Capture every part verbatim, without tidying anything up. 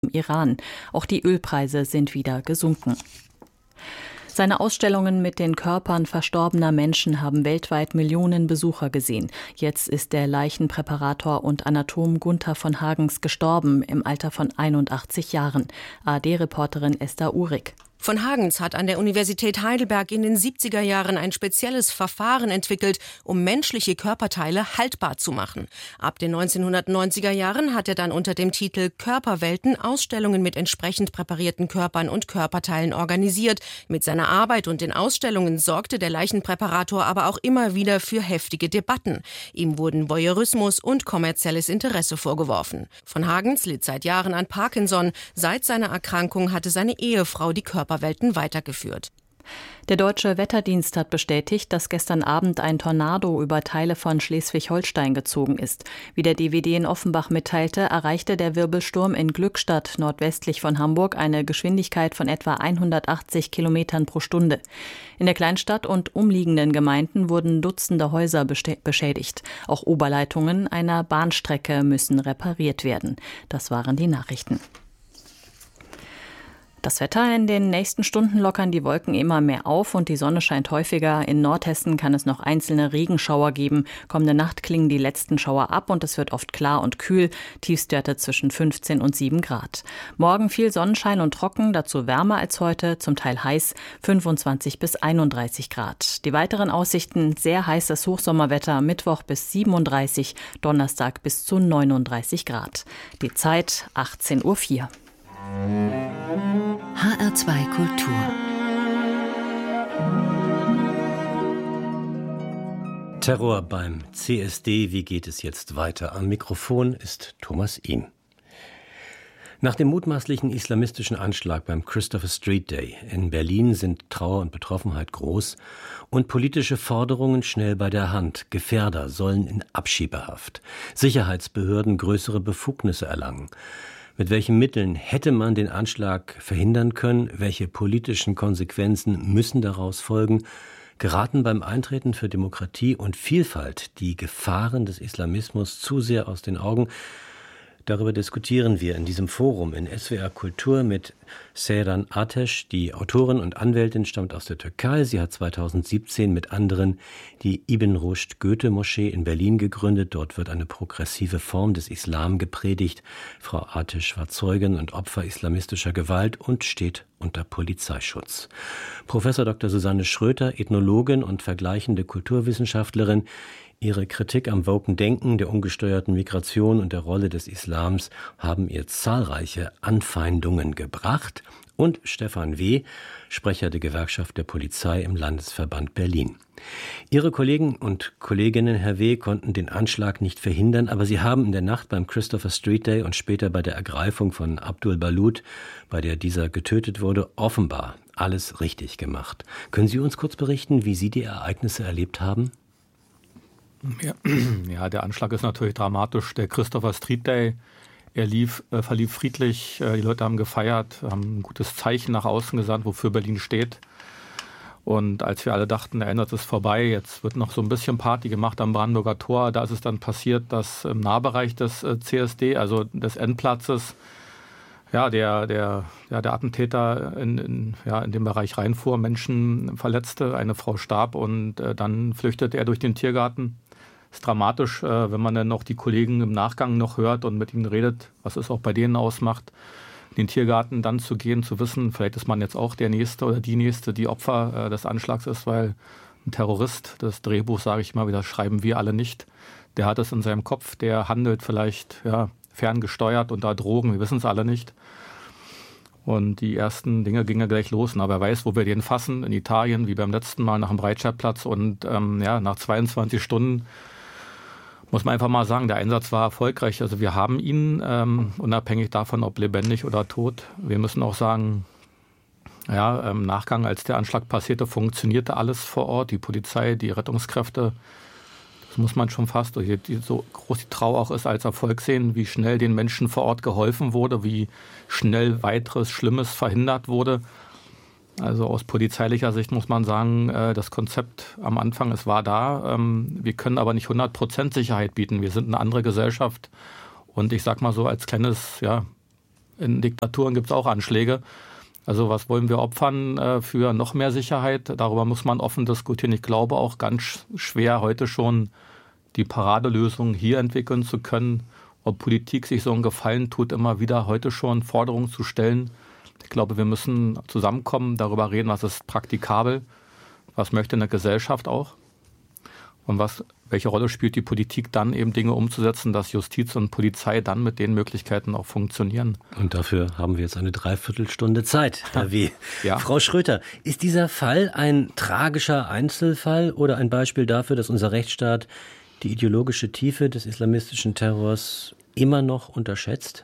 im Iran. Auch die Ölpreise sind wieder gesunken. Seine Ausstellungen mit den Körpern verstorbener Menschen haben weltweit Millionen Besucher gesehen. Jetzt ist der Leichenpräparator und Anatom Gunther von Hagens gestorben, im Alter von einundachtzig Jahren. A R D-Reporterin Esther Uhrig. Von Hagens hat an der Universität Heidelberg in den siebziger Jahren ein spezielles Verfahren entwickelt, um menschliche Körperteile haltbar zu machen. Ab den neunzehnhundertneunziger Jahren hat er dann unter dem Titel Körperwelten Ausstellungen mit entsprechend präparierten Körpern und Körperteilen organisiert. Mit seiner Arbeit und den Ausstellungen sorgte der Leichenpräparator aber auch immer wieder für heftige Debatten. Ihm wurden Voyeurismus und kommerzielles Interesse vorgeworfen. Von Hagens litt seit Jahren an Parkinson. Seit seiner Erkrankung hatte seine Ehefrau die Körperwelten weitergeführt. Der Deutsche Wetterdienst hat bestätigt, dass gestern Abend ein Tornado über Teile von Schleswig-Holstein gezogen ist. Wie der D W D in Offenbach mitteilte, erreichte der Wirbelsturm in Glückstadt nordwestlich von Hamburg eine Geschwindigkeit von etwa hundertachtzig Kilometern pro Stunde. In der Kleinstadt und umliegenden Gemeinden wurden Dutzende Häuser beschädigt. Auch Oberleitungen einer Bahnstrecke müssen repariert werden. Das waren die Nachrichten. Das Wetter: in den nächsten Stunden lockern die Wolken immer mehr auf und die Sonne scheint häufiger. In Nordhessen kann es noch einzelne Regenschauer geben. Kommende Nacht klingen die letzten Schauer ab und es wird oft klar und kühl. Tiefstwerte zwischen fünfzehn und sieben Grad. Morgen viel Sonnenschein und trocken, dazu wärmer als heute, zum Teil heiß, fünfundzwanzig bis einunddreißig Grad. Die weiteren Aussichten: sehr heißes Hochsommerwetter, Mittwoch bis siebenunddreißig, Donnerstag bis zu neununddreißig Grad. Die Zeit achtzehn Uhr vier. H R zwei Kultur. Terror beim C S D. Wie geht es jetzt weiter? Am Mikrofon ist Thomas Ihm. Nach dem mutmaßlichen islamistischen Anschlag beim Christopher Street Day in Berlin sind Trauer und Betroffenheit groß und politische Forderungen schnell bei der Hand. Gefährder sollen in Abschiebehaft. Sicherheitsbehörden größere Befugnisse erlangen. Mit welchen Mitteln hätte man den Anschlag verhindern können? Welche politischen Konsequenzen müssen daraus folgen? Geraten beim Eintreten für Demokratie und Vielfalt die Gefahren des Islamismus zu sehr aus den Augen? Darüber diskutieren wir in diesem Forum in S W R Kultur mit Seyran Ateş. Die Autorin und Anwältin stammt aus der Türkei. Sie hat zweitausendsiebzehn mit anderen die Ibn Rushd Goethe-Moschee in Berlin gegründet. Dort wird eine progressive Form des Islam gepredigt. Frau Ateş war Zeugin und Opfer islamistischer Gewalt und steht unter Polizeischutz. Professor Doktor Susanne Schröter, Ethnologin und vergleichende Kulturwissenschaftlerin. Ihre Kritik am woken Denken, der ungesteuerten Migration und der Rolle des Islams haben ihr zahlreiche Anfeindungen gebracht. Und Stefan W., Sprecher der Gewerkschaft der Polizei im Landesverband Berlin. Ihre Kollegen und Kolleginnen, Herr W., konnten den Anschlag nicht verhindern, aber Sie haben in der Nacht beim Christopher Street Day und später bei der Ergreifung von Abdul Balut, bei der dieser getötet wurde, offenbar alles richtig gemacht. Können Sie uns kurz berichten, wie Sie die Ereignisse erlebt haben? Ja, ja, der Anschlag ist natürlich dramatisch. Der Christopher Street Day, er lief, äh, verlief friedlich. Äh, die Leute haben gefeiert, haben ein gutes Zeichen nach außen gesandt, wofür Berlin steht. Und als wir alle dachten, der Einsatz ist vorbei, jetzt wird noch so ein bisschen Party gemacht am Brandenburger Tor. Da ist es dann passiert, dass im Nahbereich des äh, C S D, also des Endplatzes, ja, der, der, ja, der Attentäter in, in, ja, in den Bereich reinfuhr, Menschen verletzte, eine Frau starb und äh, dann flüchtete er durch den Tiergarten. Ist dramatisch, äh, wenn man dann noch die Kollegen im Nachgang noch hört und mit ihnen redet, was es auch bei denen ausmacht, in den Tiergarten dann zu gehen, zu wissen, vielleicht ist man jetzt auch der Nächste oder die Nächste, die Opfer äh, des Anschlags ist, weil ein Terrorist, das Drehbuch, sage ich immer wieder, schreiben wir alle nicht, der hat es in seinem Kopf, der handelt vielleicht ja, ferngesteuert unter Drogen, wir wissen es alle nicht. Und die ersten Dinge gingen ja gleich los. Na, wer weiß, wo wir den fassen, in Italien, wie beim letzten Mal nach dem Breitscheidplatz. Und ähm, ja, nach zweiundzwanzig Stunden muss man einfach mal sagen, der Einsatz war erfolgreich. Also wir haben ihn, ähm, unabhängig davon, ob lebendig oder tot. Wir müssen auch sagen, ja, im Nachgang, als der Anschlag passierte, funktionierte alles vor Ort. Die Polizei, die Rettungskräfte, das muss man schon fast, so groß die Trauer auch ist, als Erfolg sehen, wie schnell den Menschen vor Ort geholfen wurde, wie schnell weiteres Schlimmes verhindert wurde. Also aus polizeilicher Sicht muss man sagen, das Konzept am Anfang, es war da. Wir können aber nicht hundert Prozent Sicherheit bieten. Wir sind eine andere Gesellschaft. Und ich sag mal so als kleines ja, in Diktaturen gibt es auch Anschläge. Also was wollen wir opfern äh, für noch mehr Sicherheit? Darüber muss man offen diskutieren. Ich glaube auch ganz schwer heute schon die Paradelösung hier entwickeln zu können. Ob Politik sich so einen Gefallen tut, immer wieder heute schon Forderungen zu stellen. Ich glaube, wir müssen zusammenkommen, darüber reden, was ist praktikabel, was möchte eine Gesellschaft auch und was, welche Rolle spielt die Politik dann, eben Dinge umzusetzen, dass Justiz und Polizei dann mit den Möglichkeiten auch funktionieren. Und dafür haben wir jetzt eine Dreiviertelstunde Zeit, Herr W. Ja. Frau Schröter, ist dieser Fall ein tragischer Einzelfall oder ein Beispiel dafür, dass unser Rechtsstaat die ideologische Tiefe des islamistischen Terrors immer noch unterschätzt?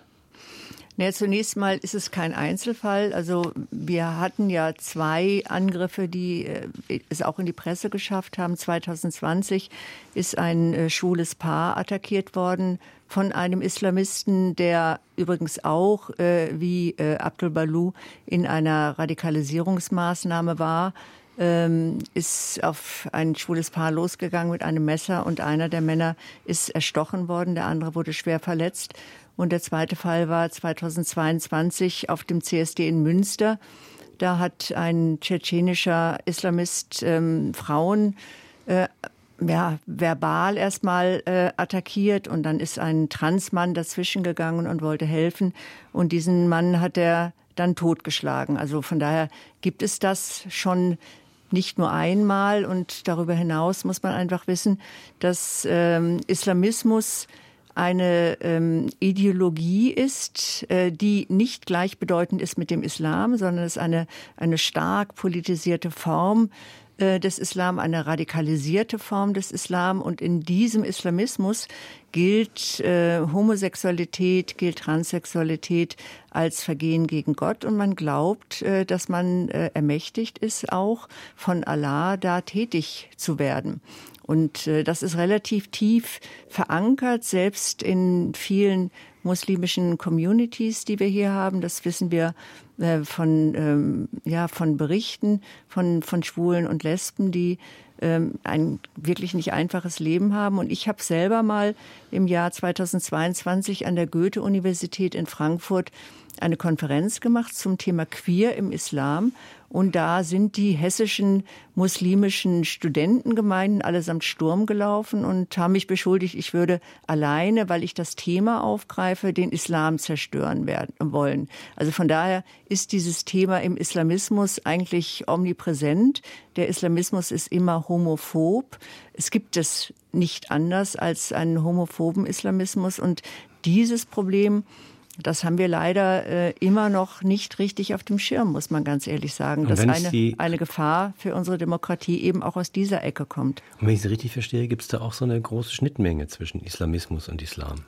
Ja, zunächst mal ist es kein Einzelfall. Also wir hatten ja zwei Angriffe, die äh, es auch in die Presse geschafft haben. zwanzig zwanzig ist ein äh, schwules Paar attackiert worden von einem Islamisten, der übrigens auch äh, wie äh, Abdul Balou in einer Radikalisierungsmaßnahme war. Ähm, ist auf ein schwules Paar losgegangen mit einem Messer und einer der Männer ist erstochen worden, der andere wurde schwer verletzt. Und der zweite Fall war zweitausendzweiundzwanzig auf dem C S D in Münster. Da hat ein tschetschenischer Islamist ähm, Frauen äh, ja, verbal erstmal äh, attackiert und dann ist ein Transmann dazwischen gegangen und wollte helfen. Und diesen Mann hat er dann totgeschlagen. Also von daher gibt es das schon nicht nur einmal. Und darüber hinaus muss man einfach wissen, dass ähm, Islamismus eine ähm, Ideologie ist, äh, die nicht gleichbedeutend ist mit dem Islam, sondern es ist eine, eine stark politisierte Form äh, des Islam, eine radikalisierte Form des Islam. Und in diesem Islamismus gilt äh, Homosexualität, gilt Transsexualität als Vergehen gegen Gott. Und man glaubt, äh, dass man äh, ermächtigt ist, auch von Allah da tätig zu werden. Und äh, das ist relativ tief verankert, selbst in vielen muslimischen Communities, die wir hier haben. Das wissen wir äh, von, ähm, ja, von Berichten von, von Schwulen und Lesben, die ähm, ein wirklich nicht einfaches Leben haben. Und ich habe selber mal im Jahr zweitausendzweiundzwanzig an der Goethe-Universität in Frankfurt eine Konferenz gemacht zum Thema Queer im Islam. Und da sind die hessischen muslimischen Studentengemeinden allesamt Sturm gelaufen und haben mich beschuldigt, ich würde alleine, weil ich das Thema aufgreife, den Islam zerstören werden wollen. Also von daher ist dieses Thema im Islamismus eigentlich omnipräsent. Der Islamismus ist immer homophob. Es gibt es nicht anders als einen homophoben Islamismus. Und dieses Problem, das haben wir leider äh, immer noch nicht richtig auf dem Schirm, muss man ganz ehrlich sagen, dass eine, eine Gefahr für unsere Demokratie eben auch aus dieser Ecke kommt. Und wenn ich Sie richtig verstehe, gibt es da auch so eine große Schnittmenge zwischen Islamismus und Islam?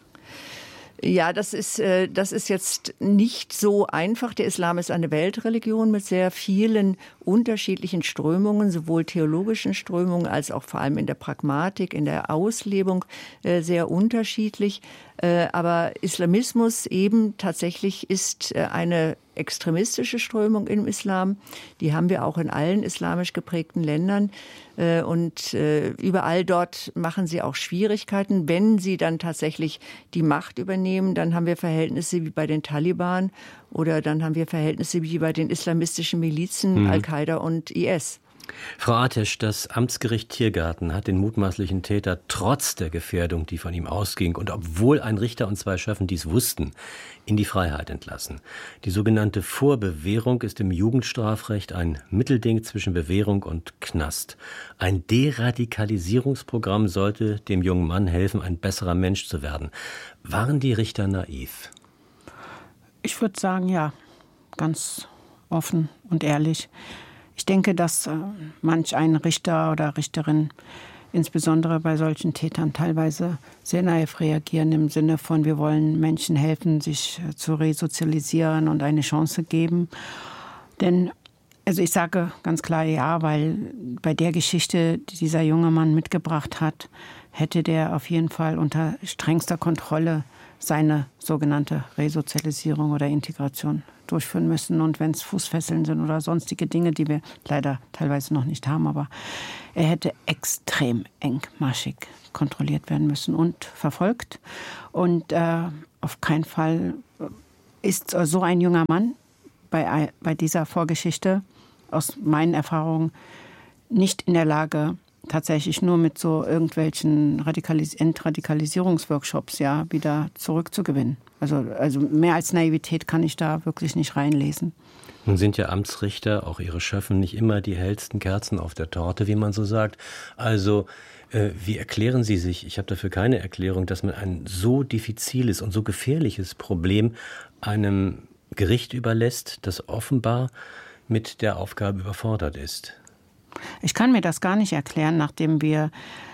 Ja, das ist, äh, das ist jetzt nicht so einfach. Der Islam ist eine Weltreligion mit sehr vielen unterschiedlichen Strömungen, sowohl theologischen Strömungen als auch vor allem in der Pragmatik, in der Auslebung äh, sehr unterschiedlich. Äh, aber Islamismus eben tatsächlich ist äh, eine extremistische Strömung im Islam. Die haben wir auch in allen islamisch geprägten Ländern. Äh, und äh, überall dort machen sie auch Schwierigkeiten. Wenn sie dann tatsächlich die Macht übernehmen, dann haben wir Verhältnisse wie bei den Taliban oder dann haben wir Verhältnisse wie bei den islamistischen Milizen, mhm. Al-Qaida und I S. Frau Atesch, das Amtsgericht Tiergarten hat den mutmaßlichen Täter trotz der Gefährdung, die von ihm ausging, und obwohl ein Richter und zwei Schöffen dies wussten, in die Freiheit entlassen. Die sogenannte Vorbewährung ist im Jugendstrafrecht ein Mittelding zwischen Bewährung und Knast. Ein Deradikalisierungsprogramm sollte dem jungen Mann helfen, ein besserer Mensch zu werden. Waren die Richter naiv? Ich würde sagen, ja, ganz offen und ehrlich. Ich denke, dass äh, manch ein Richter oder Richterin insbesondere bei solchen Tätern teilweise sehr naiv reagieren im Sinne von, wir wollen Menschen helfen, sich äh, zu resozialisieren und eine Chance geben. Denn, also ich sage ganz klar ja, weil bei der Geschichte, die dieser junge Mann mitgebracht hat, hätte der auf jeden Fall unter strengster Kontrolle seine sogenannte Resozialisierung oder Integration durchführen müssen. Und wenn es Fußfesseln sind oder sonstige Dinge, die wir leider teilweise noch nicht haben, aber er hätte extrem engmaschig kontrolliert werden müssen und verfolgt und äh, auf keinen Fall ist so ein junger Mann bei, bei dieser Vorgeschichte aus meinen Erfahrungen nicht in der Lage, tatsächlich nur mit so irgendwelchen Radikalis- Entradikalisierungsworkshops ja wieder zurückzugewinnen. Also, also mehr als Naivität kann ich da wirklich nicht reinlesen. Nun sind ja Amtsrichter, auch ihre Schöffen, nicht immer die hellsten Kerzen auf der Torte, wie man so sagt. Also äh, wie erklären Sie sich, ich habe dafür keine Erklärung, dass man ein so diffiziles und so gefährliches Problem einem Gericht überlässt, das offenbar mit der Aufgabe überfordert ist? Ich kann mir das gar nicht erklären, nachdem wir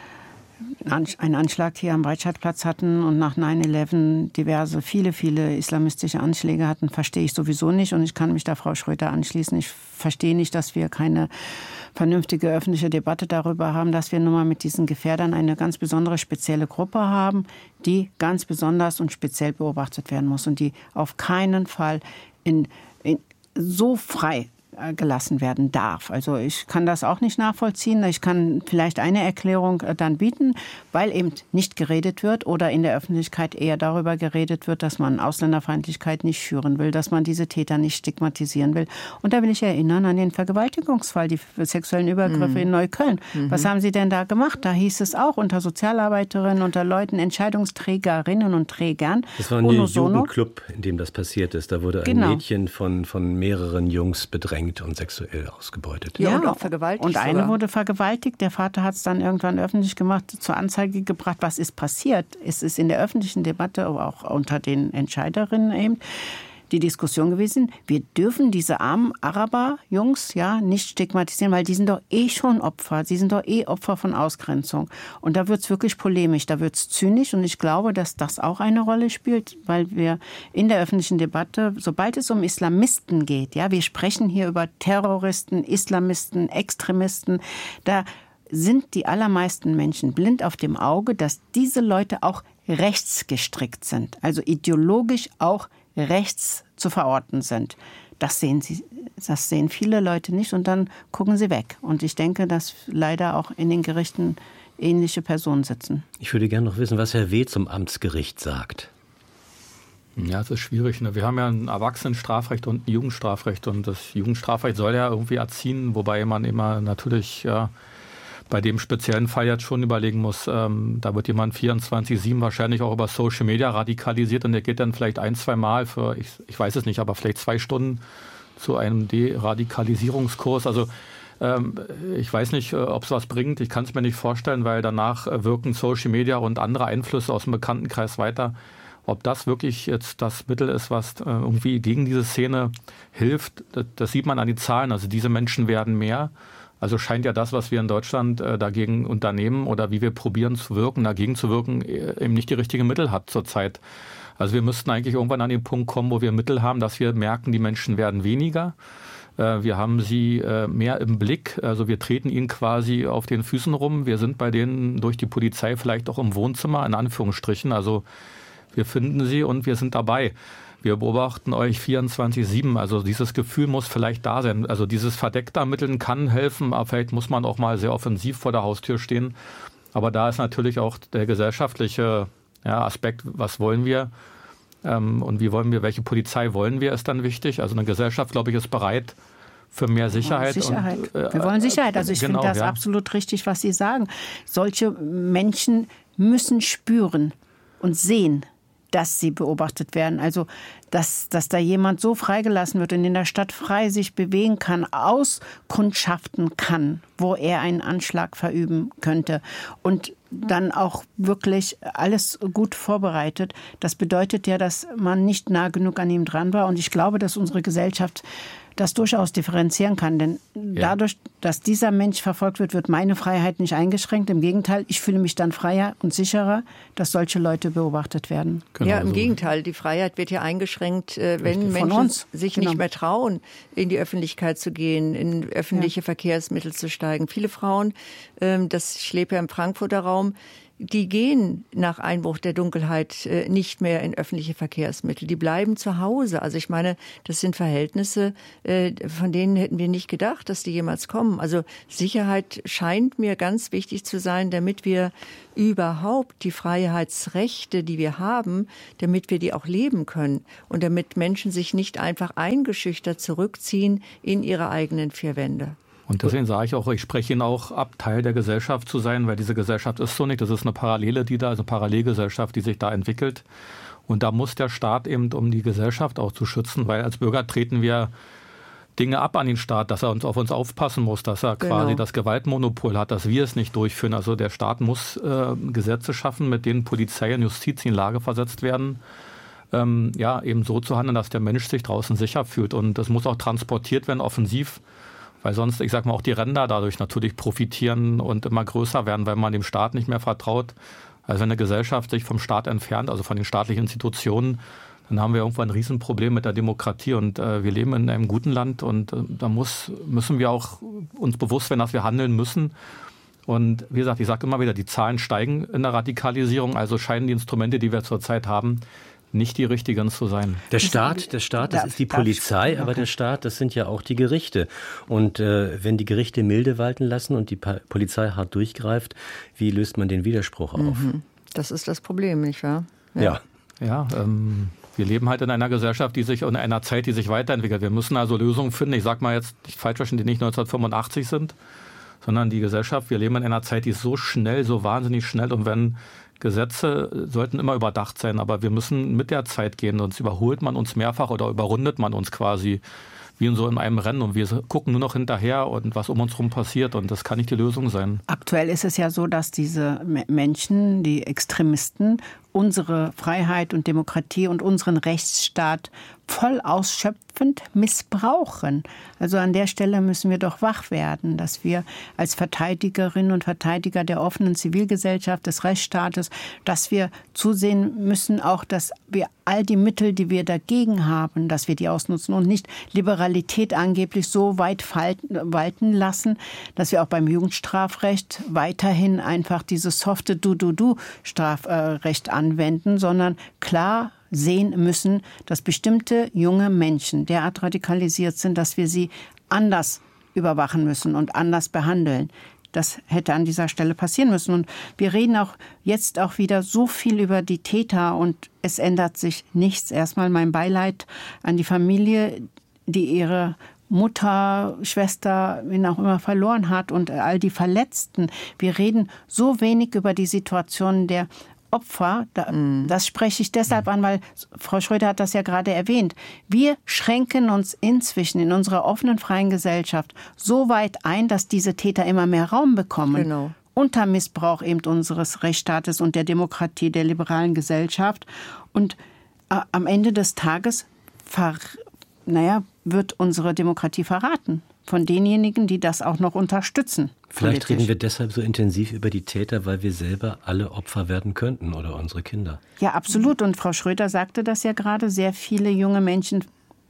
einen Anschlag hier am Breitscheidplatz hatten und nach neun elf diverse, viele, viele islamistische Anschläge hatten, verstehe ich sowieso nicht. Und ich kann mich da Frau Schröter anschließen. Ich verstehe nicht, dass wir keine vernünftige öffentliche Debatte darüber haben, dass wir nun mal mit diesen Gefährdern eine ganz besondere, spezielle Gruppe haben, die ganz besonders und speziell beobachtet werden muss und die auf keinen Fall in, in so frei gelassen werden darf. Also ich kann das auch nicht nachvollziehen. Ich kann vielleicht eine Erklärung dann bieten, weil eben nicht geredet wird oder in der Öffentlichkeit eher darüber geredet wird, dass man Ausländerfeindlichkeit nicht schüren will, dass man diese Täter nicht stigmatisieren will. Und da will ich erinnern an den Vergewaltigungsfall, die sexuellen Übergriffe mhm. in Neukölln. Mhm. Was haben Sie denn da gemacht? Da hieß es auch unter Sozialarbeiterinnen, unter Leuten, Entscheidungsträgerinnen und Trägern. Das war ein Jugendclub, in dem das passiert ist. Da wurde ein genau. Mädchen von, von mehreren Jungs bedrängt und sexuell ausgebeutet. Ja, und auch vergewaltigt. Und eine sogar. wurde vergewaltigt. Der Vater hat es dann irgendwann öffentlich gemacht, zur Anzeige gebracht. Was ist passiert? Es ist in der öffentlichen Debatte, aber auch unter den Entscheiderinnen eben, die Diskussion gewesen, wir dürfen diese armen Araber-Jungs ja nicht stigmatisieren, weil die sind doch eh schon Opfer. Sie sind doch eh Opfer von Ausgrenzung. Und da wird es wirklich polemisch, da wird es zynisch. Und ich glaube, dass das auch eine Rolle spielt, weil wir in der öffentlichen Debatte, sobald es um Islamisten geht, ja, wir sprechen hier über Terroristen, Islamisten, Extremisten, da sind die allermeisten Menschen blind auf dem Auge, dass diese Leute auch rechtsgestrickt sind, also ideologisch auch rechts zu verorten sind. Das sehen sie, das sehen viele Leute nicht und dann gucken sie weg. Und ich denke, dass leider auch in den Gerichten ähnliche Personen sitzen. Ich würde gerne noch wissen, was Herr W. zum Amtsgericht sagt. Ja, es ist schwierig. Ne? Wir haben ja ein Erwachsenenstrafrecht und ein Jugendstrafrecht und das Jugendstrafrecht soll ja irgendwie erziehen, wobei man immer natürlich ja, bei dem speziellen Fall jetzt schon überlegen muss, ähm, da wird jemand vierundzwanzig sieben wahrscheinlich auch über Social Media radikalisiert und der geht dann vielleicht ein, zwei Mal für, ich, ich weiß es nicht, aber vielleicht zwei Stunden zu einem Deradikalisierungskurs. Also ähm, ich weiß nicht, ob es was bringt. Ich kann es mir nicht vorstellen, weil danach wirken Social Media und andere Einflüsse aus dem Bekanntenkreis weiter. Ob das wirklich jetzt das Mittel ist, was äh, irgendwie gegen diese Szene hilft, das, das sieht man an den Zahlen. Also diese Menschen werden mehr. Also scheint ja das, was wir in Deutschland äh, dagegen unternehmen oder wie wir probieren zu wirken, dagegen zu wirken, eben nicht die richtigen Mittel hat zurzeit. Also wir müssten eigentlich irgendwann an den Punkt kommen, wo wir Mittel haben, dass wir merken, die Menschen werden weniger. Äh, wir haben sie äh, mehr im Blick. Also wir treten ihnen quasi auf den Füßen rum. Wir sind bei denen durch die Polizei vielleicht auch im Wohnzimmer, in Anführungsstrichen. Also wir finden sie und wir sind dabei. Wir beobachten euch vierundzwanzig sieben, also dieses Gefühl muss vielleicht da sein. Also dieses verdeckte Ermitteln kann helfen, aber vielleicht muss man auch mal sehr offensiv vor der Haustür stehen. Aber da ist natürlich auch der gesellschaftliche ja, Aspekt, was wollen wir ähm, und wie wollen wir, welche Polizei wollen wir, ist dann wichtig. Also eine Gesellschaft, glaube ich, ist bereit für mehr Sicherheit. Sicherheit. Und, äh, wir wollen Sicherheit. Also ich genau, finde das ja. absolut richtig, was Sie sagen. Solche Menschen müssen spüren und sehen, dass sie beobachtet werden. Also, dass, dass da jemand so freigelassen wird und in der Stadt frei sich bewegen kann, auskundschaften kann, wo er einen Anschlag verüben könnte und dann auch wirklich alles gut vorbereitet. Das bedeutet ja, dass man nicht nah genug an ihm dran war. Und ich glaube, dass unsere Gesellschaft das durchaus differenzieren kann. Denn ja. dadurch, dass dieser Mensch verfolgt wird, wird meine Freiheit nicht eingeschränkt. Im Gegenteil, ich fühle mich dann freier und sicherer, dass solche Leute beobachtet werden. Genau ja, im so. Gegenteil. Die Freiheit wird ja eingeschränkt, wenn Richtig. Menschen uns. sich genau. nicht mehr trauen, in die Öffentlichkeit zu gehen, in öffentliche ja. Verkehrsmittel zu steigen. Viele Frauen, das, ich lebe ja im Frankfurter Raum, die gehen nach Einbruch der Dunkelheit äh, nicht mehr in öffentliche Verkehrsmittel. Die bleiben zu Hause. Also ich meine, das sind Verhältnisse, äh, von denen hätten wir nicht gedacht, dass die jemals kommen. Also Sicherheit scheint mir ganz wichtig zu sein, damit wir überhaupt die Freiheitsrechte, die wir haben, damit wir die auch leben können und damit Menschen sich nicht einfach eingeschüchtert zurückziehen in ihre eigenen vier Wände. Und deswegen sage ich auch, ich spreche Ihnen auch ab, Teil der Gesellschaft zu sein, weil diese Gesellschaft ist so nicht. Das ist eine Parallele, die da, also eine Parallelgesellschaft, die sich da entwickelt. Und da muss der Staat eben, um die Gesellschaft auch zu schützen, weil als Bürger treten wir Dinge ab an den Staat, dass er uns auf uns aufpassen muss, dass er genau. quasi das Gewaltmonopol hat, dass wir es nicht durchführen. Also der Staat muss äh, Gesetze schaffen, mit denen Polizei und Justiz in Lage versetzt werden, ähm, ja, eben so zu handeln, dass der Mensch sich draußen sicher fühlt. Und das muss auch transportiert werden, offensiv. Weil sonst, ich sag mal, auch die Ränder dadurch natürlich profitieren und immer größer werden, weil man dem Staat nicht mehr vertraut. Also wenn eine Gesellschaft sich vom Staat entfernt, also von den staatlichen Institutionen, dann haben wir irgendwann ein Riesenproblem mit der Demokratie. Und äh, wir leben in einem guten Land und äh, da muss, müssen wir auch uns bewusst werden, dass wir handeln müssen. Und wie gesagt, ich sage immer wieder, die Zahlen steigen in der Radikalisierung. Also scheinen die Instrumente, die wir zurzeit haben, nicht die richtigen zu sein. Der Staat, der Staat, das ist die Polizei, aber der Staat, das sind ja auch die Gerichte. Und äh, wenn die Gerichte milde walten lassen und die pa- Polizei hart durchgreift, wie löst man den Widerspruch auf? Mhm. Das ist das Problem, nicht wahr? Ja. Ja, ja ähm, wir leben halt in einer Gesellschaft, die sich in einer Zeit, die sich weiterentwickelt. Wir müssen also Lösungen finden. Ich sage mal jetzt nicht falsch verstehen, die nicht neunzehnhundertfünfundachtzig sind, sondern die Gesellschaft, wir leben in einer Zeit, die ist so schnell, so wahnsinnig schnell. Und wenn Gesetze sollten immer überdacht sein, aber wir müssen mit der Zeit gehen, sonst überholt man uns mehrfach oder überrundet man uns quasi wie in so in einem Rennen und wir gucken nur noch hinterher und was um uns herum passiert und das kann nicht die Lösung sein. Aktuell ist es ja so, dass diese Menschen, die Extremisten, unsere Freiheit und Demokratie und unseren Rechtsstaat voll ausschöpfend missbrauchen. Also an der Stelle müssen wir doch wach werden, dass wir als Verteidigerinnen und Verteidiger der offenen Zivilgesellschaft, des Rechtsstaates, dass wir zusehen müssen, auch, dass wir all die Mittel, die wir dagegen haben, dass wir die ausnutzen und nicht Liberalität angeblich so weit walten lassen, dass wir auch beim Jugendstrafrecht weiterhin einfach dieses softe Du-Du-Du-Strafrecht anwenden, sondern klar sehen müssen, dass bestimmte junge Menschen derart radikalisiert sind, dass wir sie anders überwachen müssen und anders behandeln. Das hätte an dieser Stelle passieren müssen. Und wir reden auch jetzt auch wieder so viel über die Täter und es ändert sich nichts. Erstmal mein Beileid an die Familie, die ihre Mutter, Schwester, wen auch immer verloren hat und all die Verletzten. Wir reden so wenig über die Situation der Opfer, das spreche ich deshalb an, weil Frau Schröder hat das ja gerade erwähnt. Wir schränken uns inzwischen in unserer offenen, freien Gesellschaft so weit ein, dass diese Täter immer mehr Raum bekommen. Genau. Unter Missbrauch eben unseres Rechtsstaates und der Demokratie, der liberalen Gesellschaft. Und äh, am Ende des Tages ver, naja, wird unsere Demokratie verraten von denjenigen, die das auch noch unterstützen. Vielleicht politisch. reden wir deshalb so intensiv über die Täter, weil wir selber alle Opfer werden könnten oder unsere Kinder. Ja, absolut. Und Frau Schröder sagte das ja gerade. Sehr viele junge Menschen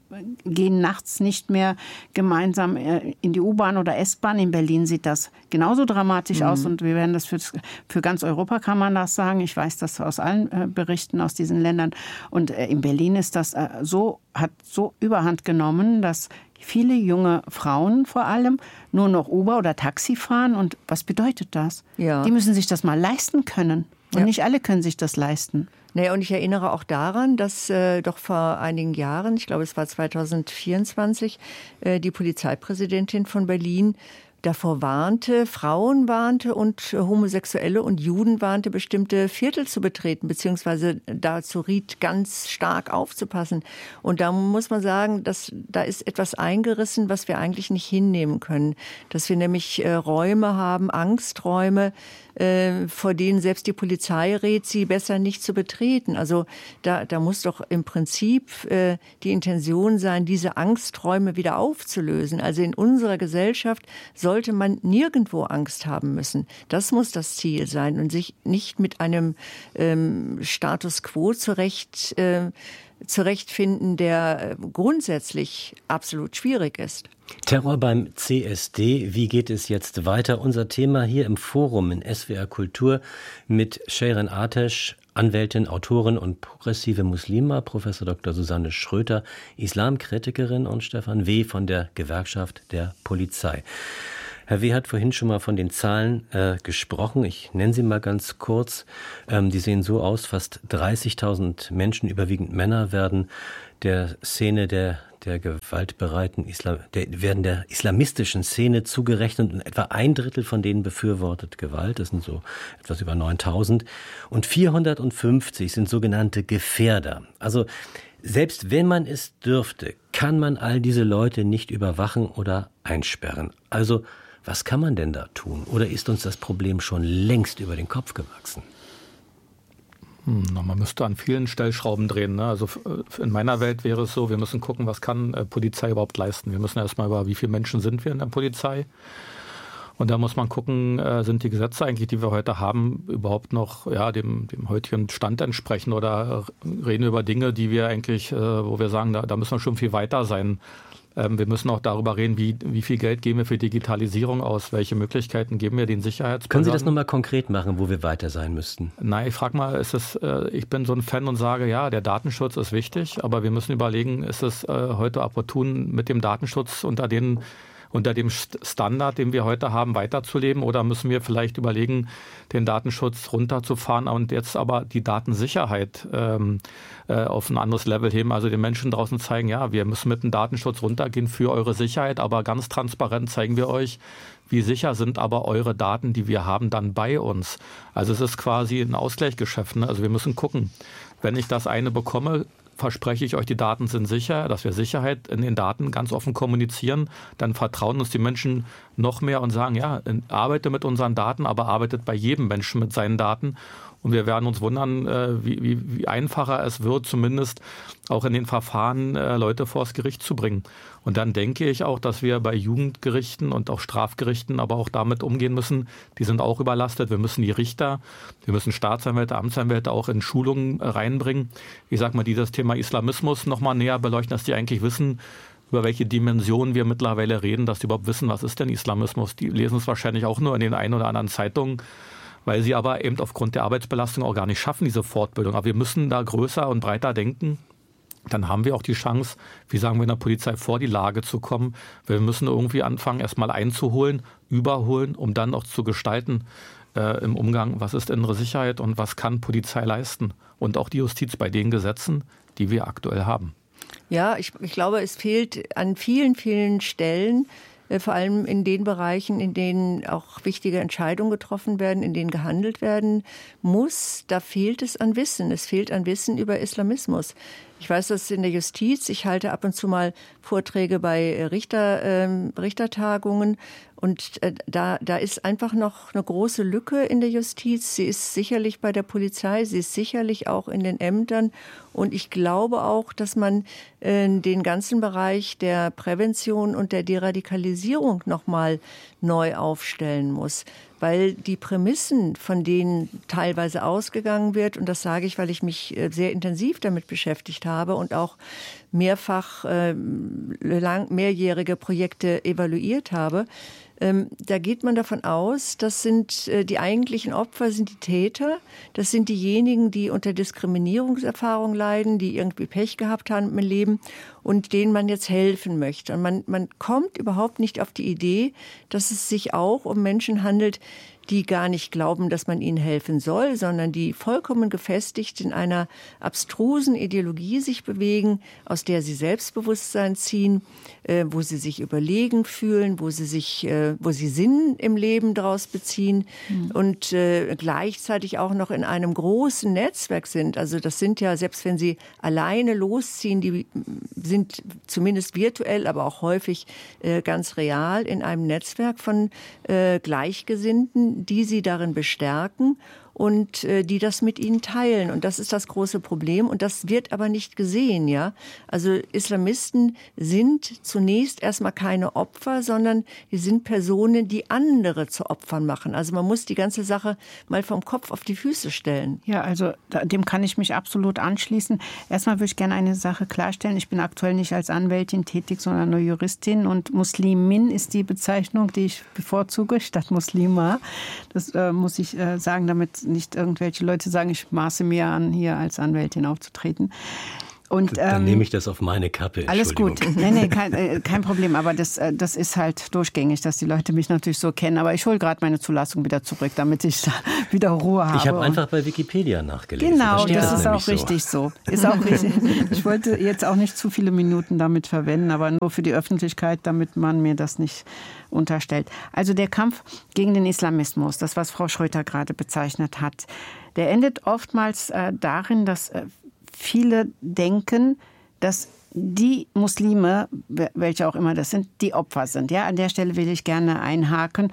gehen nachts nicht mehr gemeinsam in die U-Bahn oder S-Bahn. In Berlin sieht das genauso dramatisch mhm. aus und wir werden das für, für ganz Europa, kann man das sagen. Ich weiß das aus allen äh, Berichten aus diesen Ländern. Und äh, in Berlin ist das äh, so, hat so Überhand genommen, dass viele junge Frauen vor allem nur noch Uber oder Taxi fahren. Und was bedeutet das? Ja. Die müssen sich das mal leisten können. Und ja. nicht alle können sich das leisten. Naja, und ich erinnere auch daran, dass äh, doch vor einigen Jahren, ich glaube es war zweitausendvierundzwanzig, äh, die Polizeipräsidentin von Berlin davor warnte, Frauen warnte und Homosexuelle und Juden warnte, bestimmte Viertel zu betreten, beziehungsweise dazu riet, ganz stark aufzupassen. Und da muss man sagen, dass da ist etwas eingerissen, was wir eigentlich nicht hinnehmen können. Dass wir nämlich äh, Räume haben, Angsträume, äh, vor denen selbst die Polizei rät, sie besser nicht zu betreten. Also da, da muss doch im Prinzip äh, die Intention sein, diese Angsträume wieder aufzulösen. Also in unserer Gesellschaft soll sollte man nirgendwo Angst haben müssen. Das muss das Ziel sein und sich nicht mit einem ähm, Status quo zurecht, äh, zurechtfinden, der grundsätzlich absolut schwierig ist. Terror beim C S D, wie geht es jetzt weiter? Unser Thema hier im Forum in S W R Kultur mit Shirin Atesh, Anwältin, Autorin und progressive Muslima, Professor Doktor Susanne Schröter, Islamkritikerin, und Stefan W. von der Gewerkschaft der Polizei. Herr W. hat vorhin schon mal von den Zahlen äh, gesprochen. Ich nenne sie mal ganz kurz. Ähm, die sehen so aus, fast dreißigtausend Menschen, überwiegend Männer, werden der Szene der, der gewaltbereiten Islam, der, werden der islamistischen Szene zugerechnet, und etwa ein Drittel von denen befürwortet Gewalt. Das sind so etwas über neuntausend. Und vierhundertfünfzig sind sogenannte Gefährder. Also selbst wenn man es dürfte, kann man all diese Leute nicht überwachen oder einsperren. Also was kann man denn da tun? Oder ist uns das Problem schon längst über den Kopf gewachsen? Hm, man müsste an vielen Stellschrauben drehen. Ne? Also in meiner Welt wäre es so, wir müssen gucken, was kann äh, Polizei überhaupt leisten. Wir müssen erstmal über, wie viele Menschen sind wir in der Polizei. Und da muss man gucken, äh, sind die Gesetze eigentlich, die wir heute haben, überhaupt noch ja, dem, dem heutigen Stand entsprechen, oder reden wir über Dinge, die wir eigentlich, äh, wo wir sagen, da, da müssen wir schon viel weiter sein. Ähm, wir müssen auch darüber reden, wie, wie viel Geld geben wir für Digitalisierung aus, welche Möglichkeiten geben wir den Sicherheitsbehörden. Können Sie das nochmal konkret machen, wo wir weiter sein müssten? Nein, ich frage mal, ist es, äh, ich bin so ein Fan und sage, ja, der Datenschutz ist wichtig, aber wir müssen überlegen, ist es äh, heute opportun, mit dem Datenschutz unter den unter dem Standard, den wir heute haben, weiterzuleben, oder müssen wir vielleicht überlegen, den Datenschutz runterzufahren und jetzt aber die Datensicherheit ähm, äh, auf ein anderes Level heben, also den Menschen draußen zeigen, ja, wir müssen mit dem Datenschutz runtergehen für eure Sicherheit, aber ganz transparent zeigen wir euch, wie sicher sind aber eure Daten, die wir haben, dann bei uns. Also es ist quasi ein Ausgleichsgeschäft, ne? Also wir müssen gucken, wenn ich das eine bekomme, verspreche ich euch, die Daten sind sicher, dass wir Sicherheit in den Daten ganz offen kommunizieren, dann vertrauen uns die Menschen noch mehr und sagen, ja, arbeite mit unseren Daten, aber arbeitet bei jedem Menschen mit seinen Daten. Und wir werden uns wundern, wie, wie, wie einfacher es wird, zumindest auch in den Verfahren Leute vors Gericht zu bringen. Und dann denke ich auch, dass wir bei Jugendgerichten und auch Strafgerichten aber auch damit umgehen müssen. Die sind auch überlastet. Wir müssen die Richter, wir müssen Staatsanwälte, Amtsanwälte auch in Schulungen reinbringen. Ich sag mal, die das Thema Islamismus noch mal näher beleuchten, dass die eigentlich wissen, über welche Dimensionen wir mittlerweile reden, dass die überhaupt wissen, was ist denn Islamismus. Die lesen es wahrscheinlich auch nur in den einen oder anderen Zeitungen, weil sie aber eben aufgrund der Arbeitsbelastung auch gar nicht schaffen, diese Fortbildung. Aber wir müssen da größer und breiter denken. Dann haben wir auch die Chance, wie sagen wir in der Polizei, vor die Lage zu kommen. Wir müssen irgendwie anfangen, erstmal einzuholen, überholen, um dann auch zu gestalten äh, im Umgang, was ist innere Sicherheit und was kann Polizei leisten. Und auch die Justiz bei den Gesetzen, die wir aktuell haben. Ja, ich, ich glaube, es fehlt an vielen, vielen Stellen, vor allem in den Bereichen, in denen auch wichtige Entscheidungen getroffen werden, in denen gehandelt werden muss, da fehlt es an Wissen. Es fehlt an Wissen über Islamismus. Ich weiß das in der Justiz. Ich halte ab und zu mal Vorträge bei Richter, äh, Richtertagungen. Und äh, da, da ist einfach noch eine große Lücke in der Justiz. Sie ist sicherlich bei der Polizei, sie ist sicherlich auch in den Ämtern. Und ich glaube auch, dass man äh, den ganzen Bereich der Prävention und der Deradikalisierung noch mal neu aufstellen muss. Weil die Prämissen, von denen teilweise ausgegangen wird, und das sage ich, weil ich mich sehr intensiv damit beschäftigt habe und auch mehrfach äh, lang, mehrjährige Projekte evaluiert habe, ähm, da geht man davon aus, das sind äh, die eigentlichen Opfer, sind die Täter, das sind diejenigen, die unter Diskriminierungserfahrung leiden, die irgendwie Pech gehabt haben im Leben und denen man jetzt helfen möchte. Und man, man kommt überhaupt nicht auf die Idee, dass es sich auch um Menschen handelt, die gar nicht glauben, dass man ihnen helfen soll, sondern die vollkommen gefestigt in einer abstrusen Ideologie sich bewegen, aus der sie Selbstbewusstsein ziehen, äh, wo sie sich überlegen fühlen, wo sie sich, äh, wo sie Sinn im Leben daraus beziehen mhm. und äh, gleichzeitig auch noch in einem großen Netzwerk sind. Also das sind ja, selbst wenn sie alleine losziehen, die sind zumindest virtuell, aber auch häufig äh, ganz real in einem Netzwerk von äh, Gleichgesinnten, die sie darin bestärken und äh, die das mit ihnen teilen. Und das ist das große Problem. Und das wird aber nicht gesehen, ja. Also Islamisten sind zunächst erstmal keine Opfer, sondern die sind Personen, die andere zu Opfern machen. Also man muss die ganze Sache mal vom Kopf auf die Füße stellen. Ja, also dem kann ich mich absolut anschließen. Erstmal würde ich gerne eine Sache klarstellen. Ich bin aktuell nicht als Anwältin tätig, sondern nur Juristin. Und Muslimin ist die Bezeichnung, die ich bevorzuge, statt Muslima. Das äh, muss ich äh, sagen, damit nicht irgendwelche Leute sagen, ich maße mir an, hier als Anwältin aufzutreten. Und, Dann ähm, nehme ich das auf meine Kappe. Alles gut. Nee, nee, kein, äh, kein Problem. Aber das, äh, das ist halt durchgängig, dass die Leute mich natürlich so kennen. Aber ich hole gerade meine Zulassung wieder zurück, damit ich da wieder Ruhe habe. Ich habe einfach bei Wikipedia nachgelesen. Genau, da das, das ist auch so. richtig so. Ist auch richtig. Ich wollte jetzt auch nicht zu viele Minuten damit verwenden, aber nur für die Öffentlichkeit, damit man mir das nicht unterstellt. Also der Kampf gegen den Islamismus, das, was Frau Schröter gerade bezeichnet hat, der endet oftmals äh, darin, dass äh, viele denken, dass die Muslime, welche auch immer das sind, die Opfer sind. Ja, an der Stelle will ich gerne einhaken.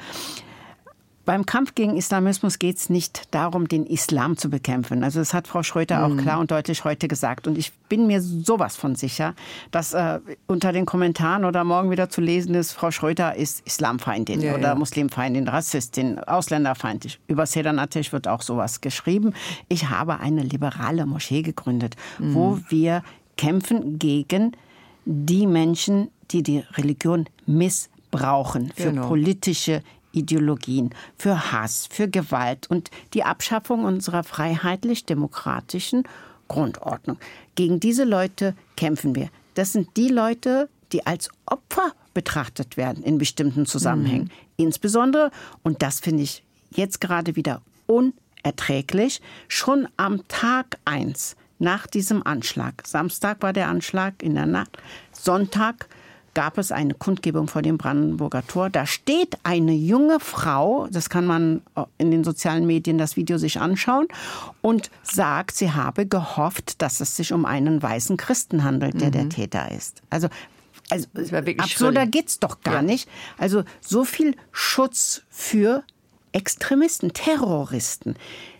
Beim Kampf gegen Islamismus geht es nicht darum, den Islam zu bekämpfen. Also das hat Frau Schröter auch klar und deutlich heute gesagt. Und ich bin mir sowas von sicher, dass äh, unter den Kommentaren oder morgen wieder zu lesen ist, Frau Schröter ist Islamfeindin ja, oder ja. Muslimfeindin, Rassistin, ausländerfeindlich. Über Sedan Ateş wird auch sowas geschrieben. Ich habe eine liberale Moschee gegründet, mhm. wo wir kämpfen gegen die Menschen, die die Religion missbrauchen für genau. politische Ideologien, für Hass, für Gewalt und die Abschaffung unserer freiheitlich-demokratischen Grundordnung. Gegen diese Leute kämpfen wir. Das sind die Leute, die als Opfer betrachtet werden in bestimmten Zusammenhängen. Mhm. Insbesondere, und das finde ich jetzt gerade wieder unerträglich, schon am Tag eins nach diesem Anschlag, Samstag war der Anschlag in der Nacht, Sonntag gab es eine Kundgebung vor dem Brandenburger Tor. Da steht eine junge Frau, das kann man in den sozialen Medien das Video sich anschauen, und sagt, sie habe gehofft, dass es sich um einen weißen Christen handelt, der mhm. der Täter ist. Also, also absurder geht's doch gar ja. nicht. Also so viel Schutz für Extremisten, Terroristen.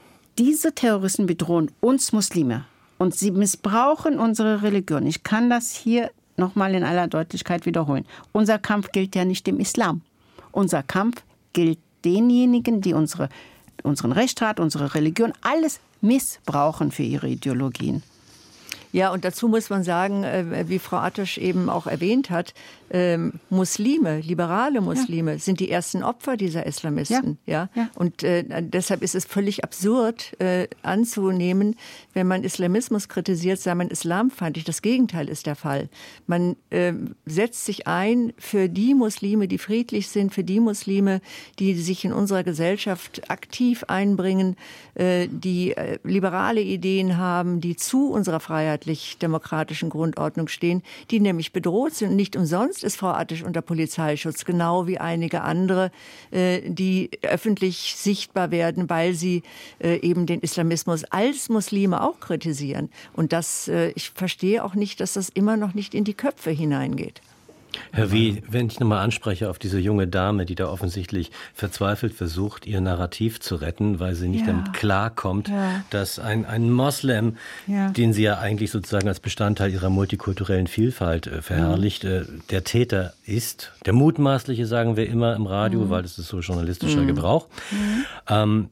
Diese Terroristen bedrohen uns Muslime und sie missbrauchen unsere Religion. Ich kann das hier nochmal in aller Deutlichkeit wiederholen. Unser Kampf gilt ja nicht dem Islam. Unser Kampf gilt denjenigen, die unsere, unseren Rechtsstaat, unsere Religion, alles missbrauchen für ihre Ideologien. Ja, und dazu muss man sagen, wie Frau Ateş eben auch erwähnt hat, ähm, Muslime, liberale Muslime ja. sind die ersten Opfer dieser Islamisten. Ja. Ja? Ja. Und äh, deshalb ist es völlig absurd äh, anzunehmen, wenn man Islamismus kritisiert, sei man islamfeindlich. Das Gegenteil ist der Fall. Man äh, setzt sich ein für die Muslime, die friedlich sind, für die Muslime, die sich in unserer Gesellschaft aktiv einbringen, äh, die äh, liberale Ideen haben, die zu unserer freiheitlich-demokratischen Grundordnung stehen, die nämlich bedroht sind. Nicht umsonst ist Frau Ateş unter Polizeischutz, genau wie einige andere, äh, die öffentlich sichtbar werden, weil sie äh, eben den Islamismus als Muslime auch kritisieren. Und das, äh, ich verstehe auch nicht, dass das immer noch nicht in die Köpfe hineingeht. Herr W., wenn ich nochmal anspreche auf diese junge Dame, die da offensichtlich verzweifelt versucht, ihr Narrativ zu retten, weil sie nicht ja. damit klarkommt, ja. dass ein, ein Moslem, ja. den sie ja eigentlich sozusagen als Bestandteil ihrer multikulturellen Vielfalt äh, verherrlicht, mhm. äh, der Täter ist. Der Mutmaßliche, sagen wir immer im Radio, mhm. weil das ist so journalistischer mhm. Gebrauch. Mhm. Ähm,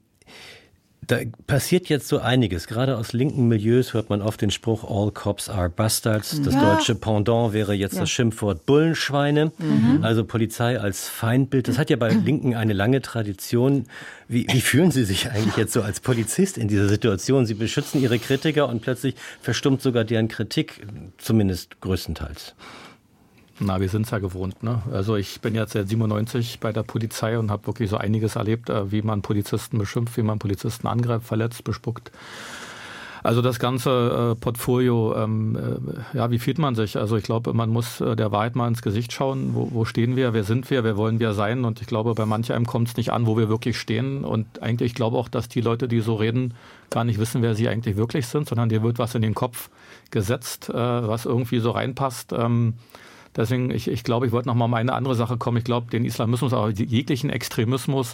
Da passiert jetzt so einiges. Gerade aus linken Milieus hört man oft den Spruch, all cops are bastards. Das ja. deutsche Pendant wäre jetzt ja. das Schimpfwort Bullenschweine. Mhm. Also Polizei als Feindbild. Das hat ja bei Linken eine lange Tradition. Wie, wie fühlen Sie sich eigentlich jetzt so als Polizist in dieser Situation? Sie beschützen Ihre Kritiker und plötzlich verstummt sogar deren Kritik, zumindest größtenteils. Na, wir sind es ja gewohnt. Ne? Also ich bin jetzt seit siebenundneunzig bei der Polizei und habe wirklich so einiges erlebt, wie man Polizisten beschimpft, wie man Polizisten angreift, verletzt, bespuckt. Also das ganze äh, Portfolio, ähm, äh, ja, wie fühlt man sich? Also ich glaube, man muss äh, der Wahrheit mal ins Gesicht schauen. Wo, wo stehen wir? Wer sind wir? Wer wollen wir sein? Und ich glaube, bei manch einem kommt es nicht an, wo wir wirklich stehen. Und eigentlich, ich glaube auch, dass die Leute, die so reden, gar nicht wissen, wer sie eigentlich wirklich sind, sondern dir wird was in den Kopf gesetzt, äh, was irgendwie so reinpasst. Ähm, Deswegen, ich, ich glaube, ich wollte noch mal um eine andere Sache kommen. Ich glaube, den Islamismus, aber jeglichen Extremismus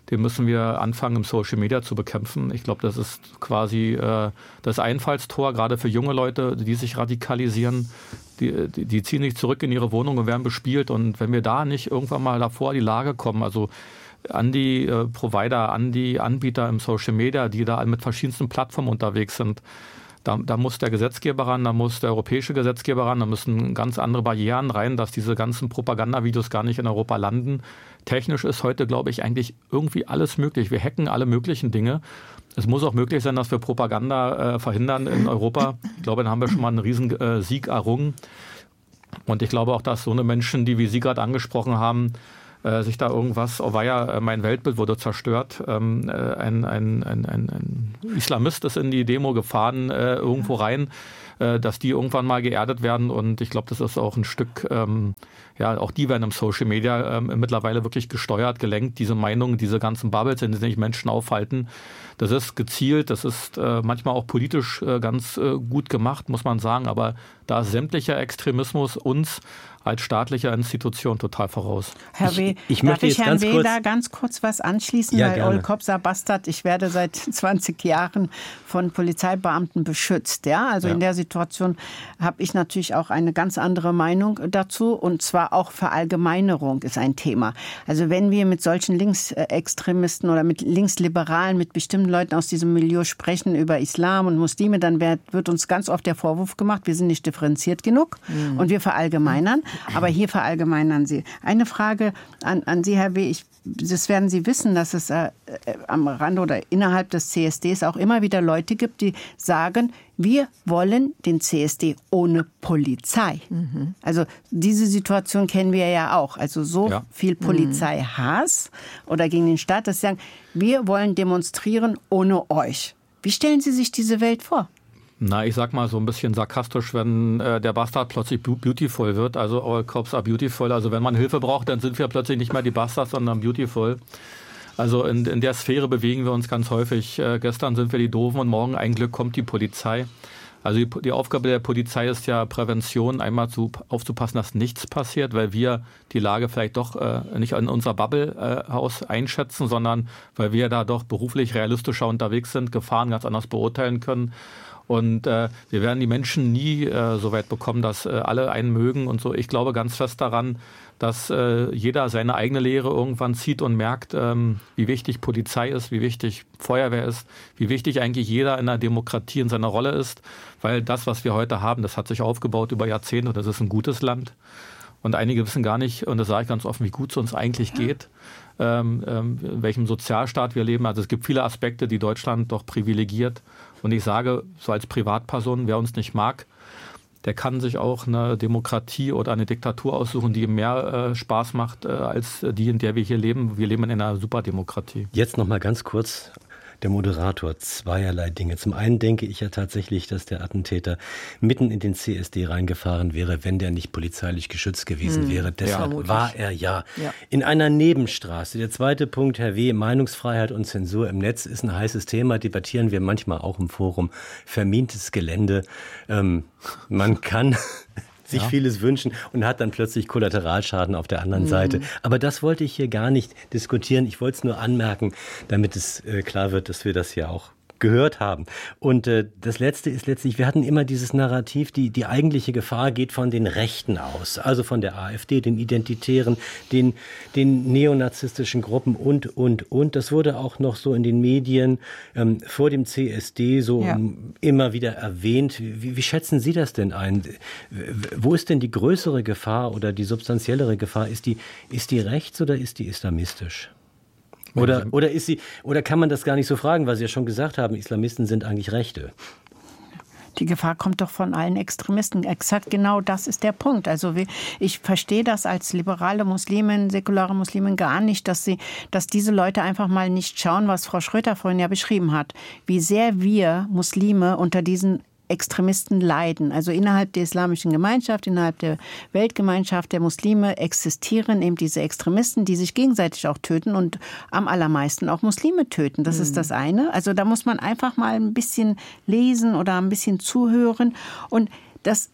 den müssen wir anfangen, im Social Media zu bekämpfen. Ich glaube, das ist quasi äh, das Einfallstor, gerade für junge Leute, die sich radikalisieren. Die, die, die ziehen sich zurück in ihre Wohnung und werden bespielt. Und wenn wir da nicht irgendwann mal davor in die Lage kommen, also an die äh, Provider, an die Anbieter im Social Media, die da mit verschiedensten Plattformen unterwegs sind, Da, da muss der Gesetzgeber ran, da muss der europäische Gesetzgeber ran, da müssen ganz andere Barrieren rein, dass diese ganzen Propagandavideos gar nicht in Europa landen. Technisch ist heute, glaube ich, eigentlich irgendwie alles möglich. Wir hacken alle möglichen Dinge. Es muss auch möglich sein, dass wir Propaganda äh, verhindern in Europa. Ich glaube, dann haben wir schon mal einen riesen äh, Sieg errungen. Und ich glaube auch, dass so eine Menschen, die wie Sie gerade angesprochen haben, äh, sich da irgendwas, oh weia, mein Weltbild wurde zerstört. Ähm, äh, ein, ein, ein, ein, ein Islamist ist in die Demo gefahren, äh, irgendwo rein, äh, dass die irgendwann mal geerdet werden. Und ich glaube, das ist auch ein Stück, ähm, ja, auch die werden im Social Media ähm, mittlerweile wirklich gesteuert, gelenkt, diese Meinungen, diese ganzen Bubbles, in denen sich Menschen aufhalten. Das ist gezielt, das ist äh, manchmal auch politisch äh, ganz äh, gut gemacht, muss man sagen. Aber da ist sämtlicher Extremismus uns als staatlicher Institution total voraus. Herr W., ich, ich darf möchte ich jetzt Herrn ganz W. kurz da ganz kurz was anschließen? Ja, weil gerne. Ol Kobsa Bastard, ich werde seit zwanzig Jahren von Polizeibeamten beschützt. Ja? Also Ja. in der Situation habe ich natürlich auch eine ganz andere Meinung dazu. Und zwar auch Verallgemeinerung ist ein Thema. Also wenn wir mit solchen Linksextremisten oder mit Linksliberalen, mit bestimmten Leuten aus diesem Milieu sprechen über Islam und Muslime, dann wird, wird uns ganz oft der Vorwurf gemacht, wir sind nicht differenziert genug mhm. und wir verallgemeinern. Aber hier verallgemeinern Sie. Eine Frage an, an Sie, Herr W. Ich, das werden Sie wissen, dass es äh, am Rande oder innerhalb des C S Ds auch immer wieder Leute gibt, die sagen, wir wollen den C S D ohne Polizei. Mhm. Also diese Situation kennen wir ja auch. Also so ja. viel Polizeihass oder gegen den Staat, dass sie sagen, wir wollen demonstrieren ohne euch. Wie stellen Sie sich diese Welt vor? Na, ich sag mal so ein bisschen sarkastisch, wenn äh, der Bastard plötzlich beautiful wird, also all cops are beautiful, also wenn man Hilfe braucht, dann sind wir plötzlich nicht mehr die Bastards, sondern beautiful. Also in, in der Sphäre bewegen wir uns ganz häufig. Äh, gestern sind wir die Doofen und morgen ein Glück kommt die Polizei. Also die, die Aufgabe der Polizei ist ja Prävention, einmal zu, aufzupassen, dass nichts passiert, weil wir die Lage vielleicht doch äh, nicht in unser Bubble-Haus äh, einschätzen, sondern weil wir da doch beruflich realistischer unterwegs sind, Gefahren ganz anders beurteilen können. Und äh, wir werden die Menschen nie äh, so weit bekommen, dass äh, alle einen mögen und so. Ich glaube ganz fest daran, dass äh, jeder seine eigene Lehre irgendwann zieht und merkt, ähm, wie wichtig Polizei ist, wie wichtig Feuerwehr ist, wie wichtig eigentlich jeder in der Demokratie in seiner Rolle ist. Weil das, was wir heute haben, das hat sich aufgebaut über Jahrzehnte und das ist ein gutes Land. Und einige wissen gar nicht, und das sage ich ganz offen, wie gut es uns eigentlich ja. geht, ähm, ähm, in welchem Sozialstaat wir leben. Also es gibt viele Aspekte, die Deutschland doch privilegiert. Und ich sage, so als Privatperson, wer uns nicht mag, der kann sich auch eine Demokratie oder eine Diktatur aussuchen, die ihm mehr äh, Spaß macht, äh, als die, in der wir hier leben. Wir leben in einer Superdemokratie. Jetzt noch mal ganz kurz der Moderator, zweierlei Dinge. Zum einen denke ich ja tatsächlich, dass der Attentäter mitten in den C S D reingefahren wäre, wenn der nicht polizeilich geschützt gewesen hm, wäre. Deshalb ja, war er ja, ja in einer Nebenstraße. Der zweite Punkt, Herr W., Meinungsfreiheit und Zensur im Netz ist ein heißes Thema, debattieren wir manchmal auch im Forum. Vermintes Gelände. Ähm, man kann sich ja. vieles wünschen und hat dann plötzlich Kollateralschaden auf der anderen mhm. Seite. Aber das wollte ich hier gar nicht diskutieren. Ich wollte es nur anmerken, damit es äh, klar wird, dass wir das hier auch gehört haben. Und äh, das Letzte ist letztlich, wir hatten immer dieses Narrativ, die, die eigentliche Gefahr geht von den Rechten aus, also von der AfD, den Identitären, den, den neonazistischen Gruppen und, und, und. Das wurde auch noch so in den Medien ähm, vor dem C S D so ja. um, immer wieder erwähnt. Wie, wie schätzen Sie das denn ein? Wo ist denn die größere Gefahr oder die substanziellere Gefahr? Ist die, ist die rechts oder ist die islamistisch? Oder, oder ist sie, oder kann man das gar nicht so fragen, weil Sie ja schon gesagt haben, Islamisten sind eigentlich Rechte? Die Gefahr kommt doch von allen Extremisten. Exakt genau das ist der Punkt. Also ich verstehe das als liberale Muslimin, säkulare Muslimin gar nicht, dass sie, dass diese Leute einfach mal nicht schauen, was Frau Schröter vorhin ja beschrieben hat, wie sehr wir Muslime unter diesen Extremisten leiden. Also innerhalb der islamischen Gemeinschaft, innerhalb der Weltgemeinschaft der Muslime existieren eben diese Extremisten, die sich gegenseitig auch töten und am allermeisten auch Muslime töten. Das mhm. ist das eine. Also da muss man einfach mal ein bisschen lesen oder ein bisschen zuhören. Und das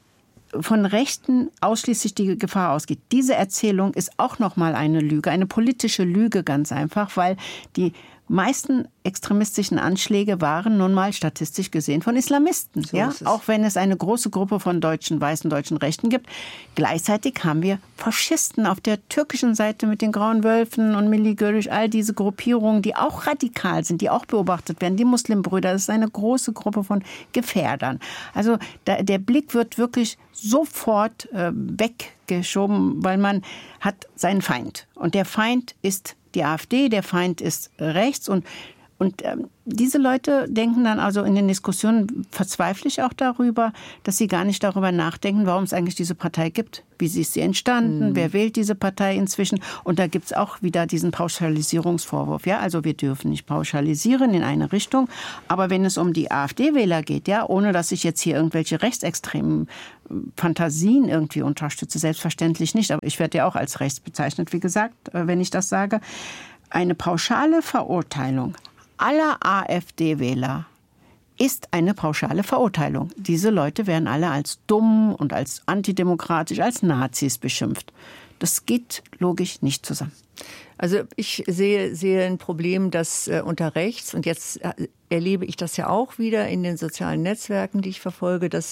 von Rechten ausschließlich die Gefahr ausgeht. Diese Erzählung ist auch nochmal eine Lüge, eine politische Lüge ganz einfach, weil die meisten extremistischen Anschläge waren nun mal statistisch gesehen von Islamisten. So ja? Auch wenn es eine große Gruppe von deutschen, weißen deutschen Rechten gibt. Gleichzeitig haben wir Faschisten auf der türkischen Seite mit den Grauen Wölfen und Milli Görüş, all diese Gruppierungen, die auch radikal sind, die auch beobachtet werden. Die Muslimbrüder, das ist eine große Gruppe von Gefährdern. Also da, der Blick wird wirklich sofort äh, weggeschoben, weil man hat seinen Feind. Und der Feind ist die AfD, der Feind ist rechts und, und ähm, diese Leute denken dann also in den Diskussionen, verzweifle ich auch darüber, dass sie gar nicht darüber nachdenken, warum es eigentlich diese Partei gibt. Wie ist sie entstanden? Mhm. Wer wählt diese Partei inzwischen? Und da gibt es auch wieder diesen Pauschalisierungsvorwurf. Ja, also wir dürfen nicht pauschalisieren in eine Richtung. Aber wenn es um die AfD-Wähler geht, ja, ohne dass ich jetzt hier irgendwelche rechtsextremen Fantasien irgendwie unterstütze, selbstverständlich nicht. Aber ich werde ja auch als rechts bezeichnet, wie gesagt, wenn ich das sage. Eine pauschale Verurteilung aller AfD-Wähler ist eine pauschale Verurteilung. Diese Leute werden alle als dumm und als antidemokratisch, als Nazis beschimpft. Das geht logisch nicht zusammen. Also ich sehe, sehe ein Problem, dass äh, unter rechts, und jetzt äh, erlebe ich das ja auch wieder in den sozialen Netzwerken, die ich verfolge, dass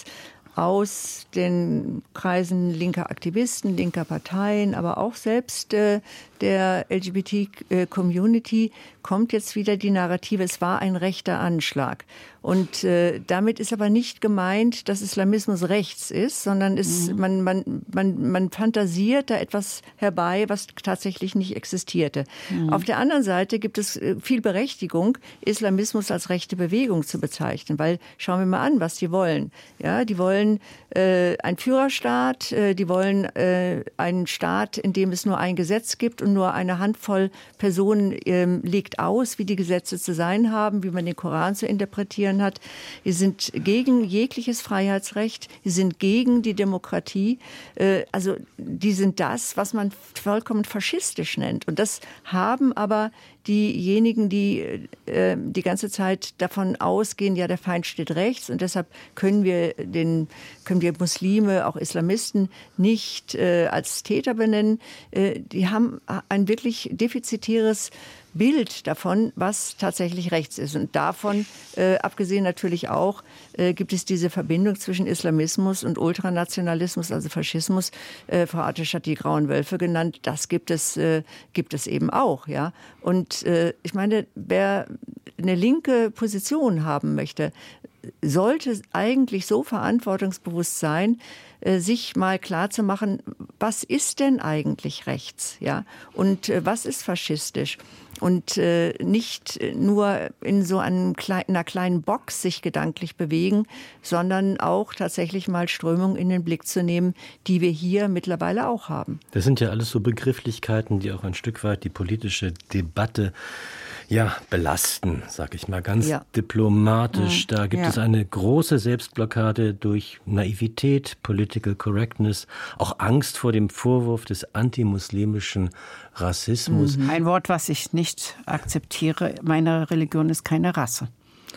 aus den Kreisen linker Aktivisten, linker Parteien, aber auch selbst äh, der L G B T-Community kommt jetzt wieder die Narrative, es war ein rechter Anschlag. Und äh, damit ist aber nicht gemeint, dass Islamismus rechts ist, sondern es, mhm. man, man, man, man fantasiert da etwas herbei, was tatsächlich nicht existierte. Mhm. Auf der anderen Seite gibt es viel Berechtigung, Islamismus als rechte Bewegung zu bezeichnen, weil schauen wir mal an, was die wollen. Ja, die wollen äh, einen Führerstaat, äh, die wollen äh, einen Staat, in dem es nur ein Gesetz gibt und nur eine Handvoll Personen äh, legt aus, wie die Gesetze zu sein haben, wie man den Koran zu interpretieren hat. Die sind gegen jegliches Freiheitsrecht, die sind gegen die Demokratie. Äh, also die sind das, was man vollkommen faschistisch nennt. Und das haben aber diejenigen, die äh, die ganze Zeit davon ausgehen, ja, der Feind steht rechts und deshalb können wir den, können wir Muslime, auch Islamisten nicht äh, als Täter benennen. Äh, die haben ein wirklich defizitäres Bild davon, was tatsächlich rechts ist. Und davon, äh, abgesehen natürlich auch, äh, gibt es diese Verbindung zwischen Islamismus und Ultranationalismus, also Faschismus. Äh, Frau Artisch hat die Grauen Wölfe genannt. Das gibt es, äh, gibt es eben auch. Ja? Und äh, ich meine, wer eine linke Position haben möchte, sollte eigentlich so verantwortungsbewusst sein, sich mal klar zu machen, was ist denn eigentlich rechts, ja? Und äh, was ist faschistisch? Und äh, nicht nur in so einem klein, einer kleinen Box sich gedanklich bewegen, sondern auch tatsächlich mal Strömungen in den Blick zu nehmen, die wir hier mittlerweile auch haben. Das sind ja alles so Begrifflichkeiten, die auch ein Stück weit die politische Debatte ja, belasten, sag ich mal, ganz ja. diplomatisch. Da gibt ja. es eine große Selbstblockade durch Naivität, Political Correctness, auch Angst vor dem Vorwurf des antimuslimischen Rassismus. Ein Wort, was ich nicht akzeptiere. Meine Religion ist keine Rasse.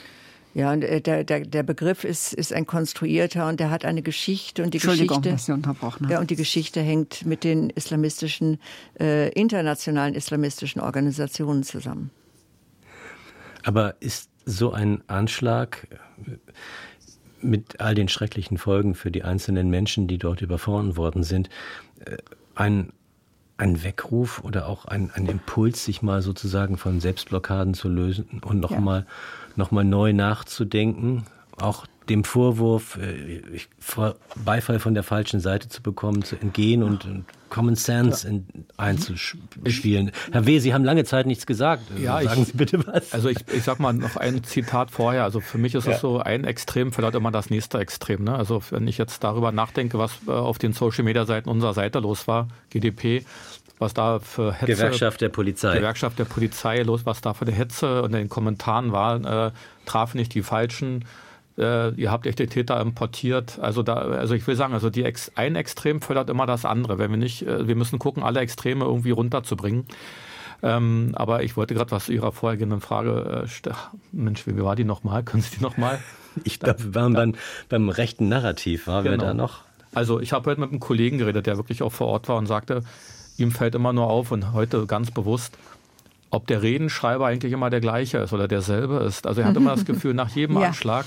Ja, und der, der, der Begriff ist, ist ein konstruierter und der hat eine Geschichte und die Entschuldigung, Geschichte, dass Sie unterbrochen haben. Ja, und die Geschichte hängt mit den islamistischen, äh, internationalen islamistischen Organisationen zusammen. Aber ist so ein Anschlag mit all den schrecklichen Folgen für die einzelnen Menschen, die dort überfahren worden sind, ein, ein Weckruf oder auch ein, ein Impuls, sich mal sozusagen von Selbstblockaden zu lösen und noch ja. mal, noch mal neu nachzudenken? Auch dem Vorwurf, Beifall von der falschen Seite zu bekommen, zu entgehen und, und Common Sense in, einzuspielen. Herr W., Sie haben lange Zeit nichts gesagt. Ja, Sagen ich, Sie bitte was. Also ich, ich sag mal noch ein Zitat vorher. Also für mich ist es ja. so, ein Extrem verleiht immer das nächste Extrem. Ne? Also wenn ich jetzt darüber nachdenke, was auf den Social-Media-Seiten unserer Seite los war, G D P, was da für Hetze... Gewerkschaft der Polizei. Gewerkschaft der Polizei los, was da für eine Hetze und in den Kommentaren war, äh, traf nicht die Falschen. Äh, ihr habt echte Täter importiert. Also da, also ich will sagen, also die Ex, ein Extrem fördert immer das andere. Wenn wir nicht, äh, wir müssen gucken, alle Extreme irgendwie runterzubringen. Ähm, aber ich wollte gerade was zu Ihrer vorhergehenden Frage. Äh, Mensch, wie war die nochmal? Können Sie die nochmal? Ich glaube, wir waren beim, beim rechten Narrativ, waren genau. wir da noch? Also ich habe heute mit einem Kollegen geredet, der wirklich auch vor Ort war und sagte, ihm fällt immer nur auf und heute ganz bewusst, ob der Redenschreiber eigentlich immer der gleiche ist oder derselbe ist. Also er hat immer das Gefühl, nach jedem ja. Anschlag,